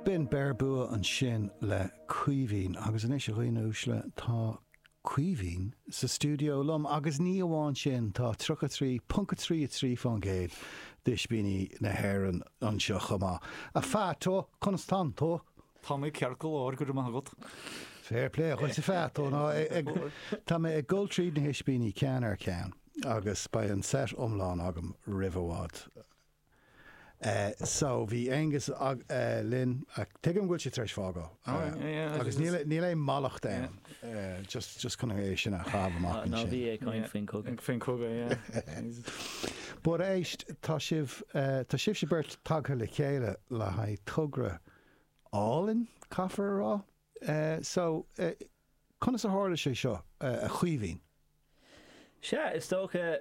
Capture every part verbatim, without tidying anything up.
bin bearbua an sin le cuivín agus an éis a roiinúsle tá cuivín sa studio lom agus ní amháin sin tá trocha trí punca trí a trí fan géad dis bíní na hairan an seo chamá. A fátó constant tó. Tá mé cearcail áir gur má agat. Fair play, chuil sa fátó ná tá mé ag gold tríd na hispíní cean ar cean agus ba an set omláin agam rihhád. Uh, so bhí agus ag, uh, Lynn ag tuigim gúil sé treis fágá agus níl é malacht é just just chuna é sin a chaamach ná bhí é chuin fin cóga fin cóga Bud éist tá sibh tá sibh sé beirt tagtha le chéile le haid tugra álinn caafar rá so chuna sa hála sé seo a chuimhín. Se is tócha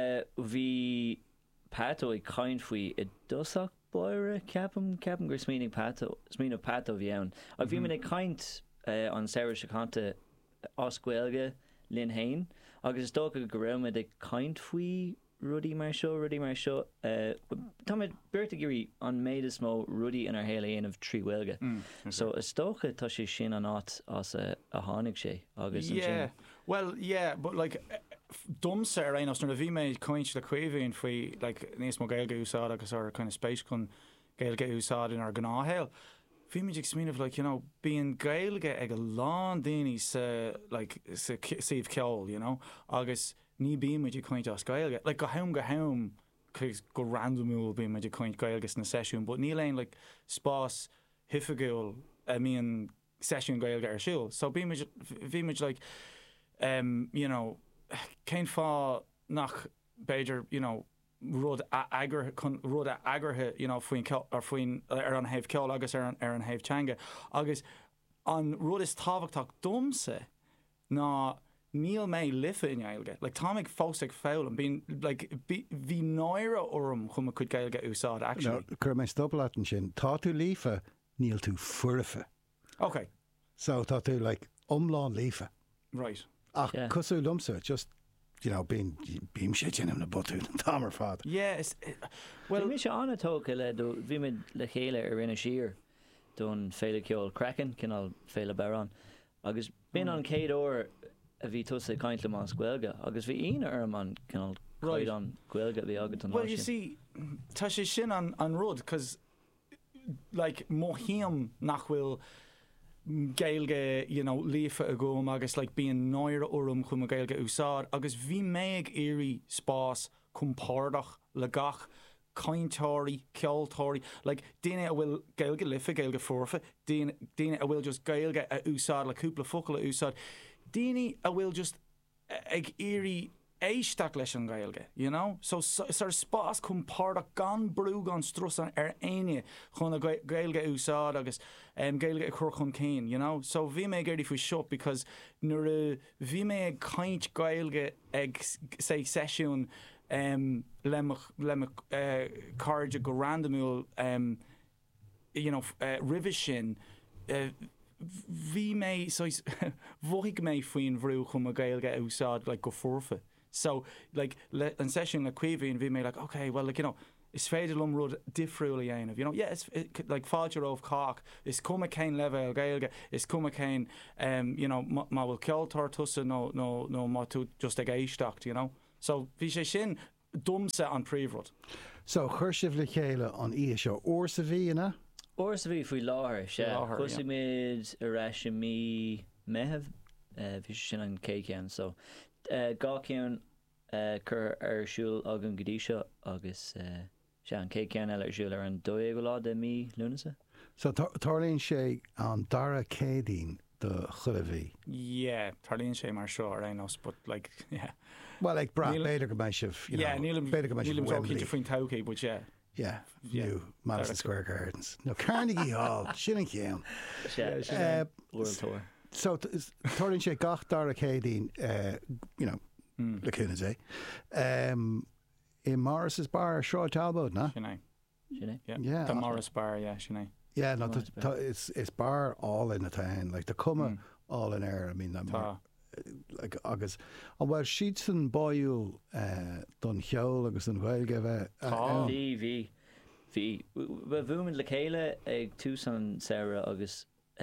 bhí Pato I kind fui I dosach boire capam capam gur smínig pato smína pato bhíann. Ag bhí minic kind uh, an Sarah Shakanta oscuelge Lynn Hain agus is dócha go raibh ag kind fui rudí mar seo rudí mar seo uh, tá mid beirta gurí an méid is mó rudí in ar héile aanamh trí bhilge. Mm, okay. So is dócha tá sé sin an áit as a, a tháinig sé agus yeah well yeah but like dumsa ar ein os na bhí mé coint le cuimhíonn faoi like níos mó gailge úsáid agus ar kind of spéis chun gailge úsáid in ar gnáthhéil. Bhí mé ag smíanamh like you know bíon gailge ag a lán daoine sa like sa síomh ceol you know agus ní bí muid coint as gailge like go ham go ham cos go randomúil bí muid coint gailgus na sesiún but ní leon like spás hifagúil a míon sesiún gailge ar siúil so bí muid bhí muid like um you know cén fá nach beidir you know rud agur rud agurthe you know faoin ar faoin ar an héamh ceol agus ar an ar an héamh teanga agus an rud is táhachtach domsa ná níl mé lifa in gailge like tá ag fós ag fáil an bíon like bhí náire orm chum a chud gailge úsáid actually. Cur mé stoppalatin sin tá tú lífa níl tú furifa. Okay. So tá tú like omláin lífa. Right. Ach, yeah. Cosú lumsa, just, you know, being beam shit in him na botú an tamar fad. Yes. Well, bhí sé anna tóca le do bhí mid le chéile ar rinne siar don féile ceol crackan cinál féile barán agus bin an céad óir a bhí tusa caintla más gcuilge agus bhí ina arm an cinál coid an gcuilge bhí agat an. Well, you see, tá sé sin an an rud cos like móhíam nach bhfuil gailge you know lífa a gom agus like bíon náire orm chum a gailge úsáid agus bhí méid éirí spás compárdach le gach caintóirí ceoltóirí like daine a bhfuil gailge lifa gailge forfa daine daine a bhfuil just gailge a úsáid le cúpla focail a úsáid daine a bhfuil just ag éirí éisteach leis an gailge, you know? So, is ar spás compárdach gan brú gan strusan ar aine chun a gailge úsáid agus um, gailge a chur chun céin, you know? So bhí mé gairdí faoi seo because nuair a bhí mé ag caint gailge ag say sesiún um, lemach lemach uh, cardide go randomúil um, you know uh, rivis sin uh, bhí mé so bhuaigh mé faoin bhrú chum a gailge úsáid like go forfa. So, like, le, an session le cuimhíonn bhí mé like, okay, well, like, you know, is féidir lum rud difriúla dhéanamh, you know, yeah, it's it, like fáidir óh cách, is cuma céin leibh gailge, is cuma céin, um, you know, má bhfuil ceoltóir tusa nó nó nó má tú just ag éisteacht, you know. So, bhí sé sin dumsa an príomhrud. So, chuir sibh le chéile an í seo uair sa bhí ina? Uair sa bhí faoi láthair, se. Chusa mid a reise mí meitheamh, bhí sin an céician, so Uh, gá ceann uh, chur ar siúil agam go dtí seo agus uh, se an cé ceann eile ar siúil ar an dó go lá de mí lúnasa. So tarlíonn sé an dara cédín do chulahí? Yeah, tarlíonn sé mar seo ar aonos, but like, yeah. Well, like bra beidir go mai sibh, you know, beidir go mai sibh Wembley. Nílim faoin taucaí, but yeah. Yeah, new Madison Square Gardens. No, Carnegie Hall, sin an ceann. Se, sin World Tour. So tarlíonn sé gach dara cédín, uh, you know, mm. le cúna sé. Um, in Morris's Bar, Shaw Talbot, na? Sinné. Sinné? Yeah. yeah. The Morris Bar, yeah, sinné. Yeah, no, the, the, it's it's bar all in the town, like the cuma mm. all in air. I mean, I'm uh, like agus. And well, sheets and boil uh, done cheol agus an bhilge bheith. Tá. V V. Bhí bhúmin le chéile ag túsan Sarah agus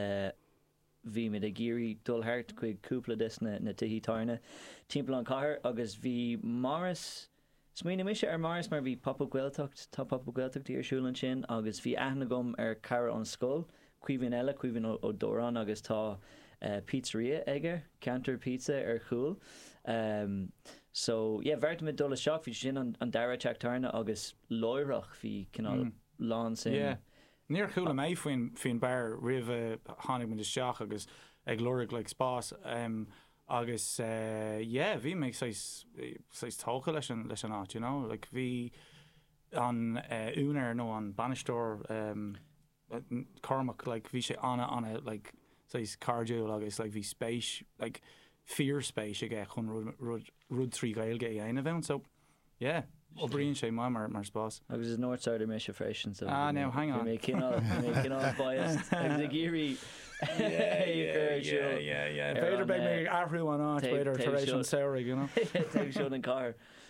bhí mid a géirí dulthart chuig cúpla dis na na tuhí tarna timp an caiair agus bhí Morris Smína mise ar Morris mar bhí papa ghilteacht tá papa ghilteacht ar siúlann sin agus bhí aithna gom ar cara an scóil cuimhín eile cuimhín ó Dórán agus tá uh, pizzeria aige Cantor Pizza ar chúl um, so yeah bheirt mid dul seach bhí sin an, an dara teachtarna agus loirech bhí cinál mm. lán sin yeah. Níor chuúla mé faoin faoin bear rih tháinig mu seach agus ag glóric le spás um, agus uh, yeah bhí méid sais tócha leis an leis an áit you know like bhí an uh, únar nó an banistóir um, Cormac like bhí sé anna anna like sais cardio agus like bhí spéis like fear spéis ag chun rud rud rud trí gailge é aine bhein so yeah ó bríonn sé má mar mar spás agus is Northsider mé sé freisin so ah now hang on mé cinál mé cinál biased agus a géirí yeah yeah yeah yeah beidir beag mé ahrú an áit beidir taréis an saoire you know teag seo an car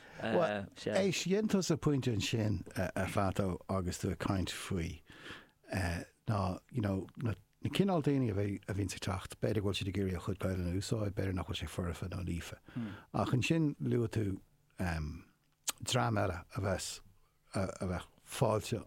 é sientas a pointe an sin a fató agus tú a caint faoi ná you know na cinál daoine a bheith a bhín sa tacht beidir bhil si de géirí a chud gaile an úsáid beidir nach chuil sé forfa nó lífa ach an sin luú tú drám eile a bheits a bheith fáilte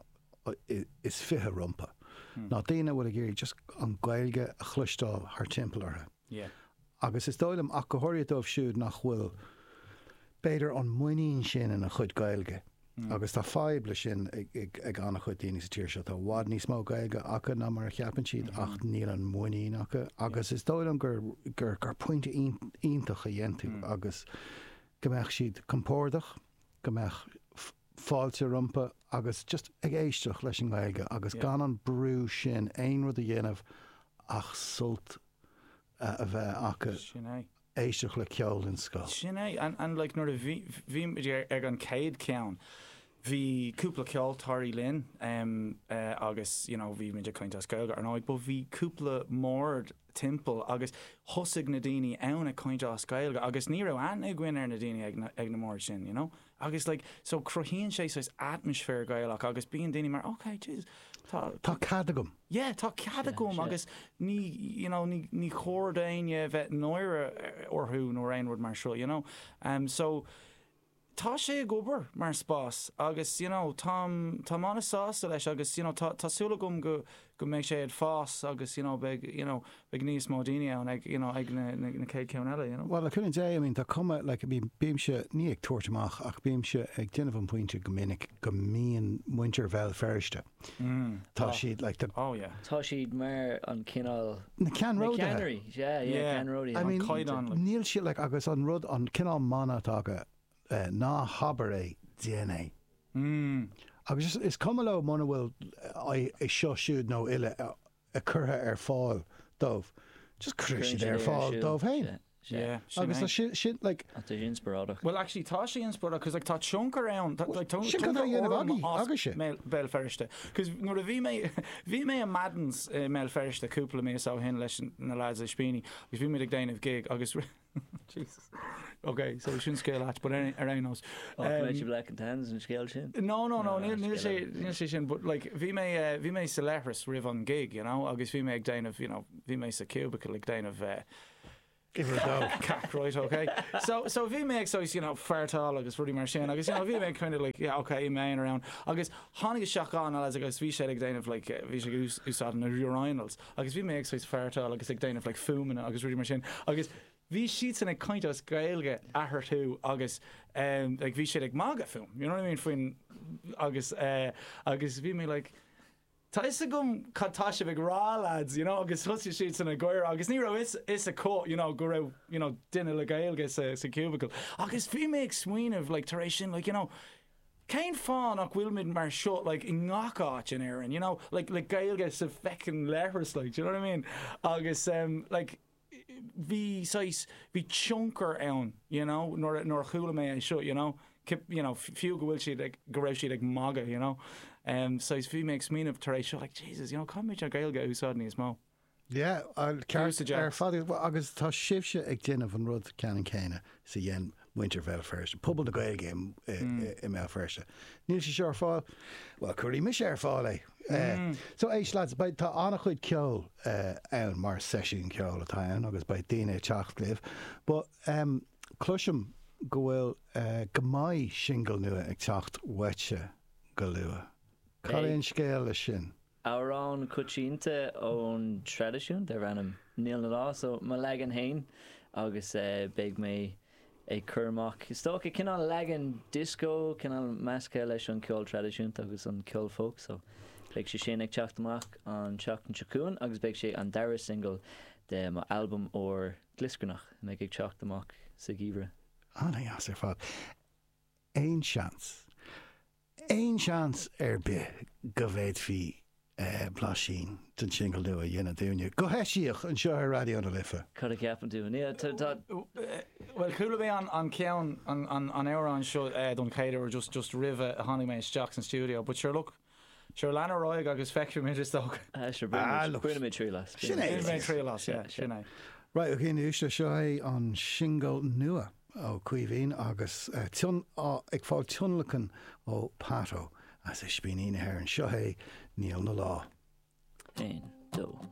is fithe rompa ná daine bhfuil a géirí just an gailge a chluistáil th timpplairthe agus is dóilm ach go háirídómh siúd nach bhfuil beidir an muoín sin in a chud gailge agus tá fáible sin ag anna chud daoine sa tíir seo tá bhád níos mó gailge acha ná mar a cheapan siad ach níl an muoín acha agus is dóilm gur gur gur pointe ionintach a dhéantú agus go mbeadh siad compórdach go mbeadh fáilte rompa agus just ag éisteach leis an gailge agus gan an brú sin aon rud a dhéanamh ach sult a bheith acha éisteach le ceol in scoil. Sin é an le nuair a bhí ag an céad ceann hí cúpla ceol tarí linn um, uh, agus you know, bhí muidir chuinte scoilga ar náid, but bhí cúpla mór timppel agus thosaigh na daoine ann a chuinte scoilga agus ní raibh an ag gcuine ar na daoine ag na, ag na mór sin you know? Agus like, so crohíonn sé sais atmosfér gailach agus bíon daoine mar ok jeez Tá cadagum. Yeah, tá cadagum agus ní you know ní ní chóir daine bheith nóire orthú nó aonrad mar seo you know um so tá sé gobar mar spás agus you know tá tá mána sásta leis agus you know tá tásúla gom go go méid sé ad fás agus you know beg you know beg níos mó daine ann ag you know ag na na céad ceann eile you know well I couldn't say I mean tá cuma like bhí bíimse ní ag tuairteach ach bíimse ag déanamh an pointe go minic go mííon muintir bheith ferste tá siad like oh yeah tá siad mar an cinál na cean róide cannery yeah yeah can róide I mean níl siad like agus an rud an cinál mana tága Uh, ná habar é D N A mm. agus is cum le mana bhfuil i seo siúd nó ile a chutha ar fáil dómh just cruir siad ar fáil dómh hain yeah agus shit shit like inspiradach well actually tá sé inspiradach because like tá chunk around like tá bell ferste because nuair a bhí mé bhí mé a Maddens mell ferste cúpla mé á hin leis na lads a spíní agus bhí mé ag déanamh gig agus Jesus okay so we shouldn't scale that but around us um, black and tans and scale sin no no no níl sé níl sé sin but like bhí mé bhí mé sa leithras rih an gig you know agus bhí mé ag déanamh you know bhí mé sa cubicle ag déanamh give it a go cack right okay so so bhí mé ag so you know fairtáil agus rudí mar sin agus you know bhí mé kind of like yeah okay main around agus tháinig seachán as agus bhí sé ag déanamh like bhí sé úsáid na urinals agus bhí mé ag so fairtáil agus ag déanamh like fúmana agus rudí mar sin agus bhí siad san ag caint as gailge ahar tú agus um, like, bhí siad ag mága film you know what I mean faoin agus uh, agus bhí mé like tá is a gom catá se bh rá lads you know agus thusi siad san a goir agus ní ra is is a có you know go raibh you know duine le gailge sa, sa cubicle agus bhí mé ag smuoinmh like taréis sin like you know Cain fáin ach bhfuil mid mar seo like i ngacáit in éireann you know like like gailge sa fecin leithras like you know what I mean agus um, like Bhí sais bhí chunker ann, you know, nor nor chula mé an seo, you know, Kip, you know, fiú go bhfuil siad ag go raibh siad ag maga, you know, um, so bhí mé ag smíanamh tar éis seo, like Jesus, you know, cum méid ar gailge úsáid níos mó. Yeah, ar fád agus tá sibse ag déanamh an rud cean céine sa dhéan Winterfell first. Pobl na gael game i mé first. Níl sé seoir fáil, well, curí mi sé ar fáil é. Uh, so éis lads, by tá annach chuid ceol uh, ann mar sesiún ceol atá ann, agus by daine teach libh. But um, cluisiom go bhfuil uh, go maiid single nua ag teacht wetse go lua. Caríonn scéal le sin. Árán cuitsínta ón tradiisiún de ranam níl na lá, so má legan hain agus uh, beag mé é curmach. Stocha cinál legan disco, cinál measca leis an ceol tradiisiúnta agus an ceol folk, so beag sé sin ag teachtamach an teach an seacún, agus beag sé an dara single de má album ó Gliscrnach, me ag teachtamach sa gíomhre. Anna as ar fad. Ein seans. Ein seans ar be go bhéad fi Uh, Blasín den single nua dhéana dúine. Go heisiíoch an seo ar radio na lifa. Cad a ceapan dú. Well, coolla bé an an ceann an an an éire an seo don chéidir or just just rive a tháinig mé Jack's an studio, but sure look, sure lena roiig agus feicú mé is dog. Ah, sure bring mé trí las. Sinné. Mé trí las, yeah, sinné. Right, ok, ní úsle seo é an single nua ó cuihín agus uh, tún uh, ag fáil túnlachan ó Pato as is bíon ar an seo é níl na lá. Ein, dó.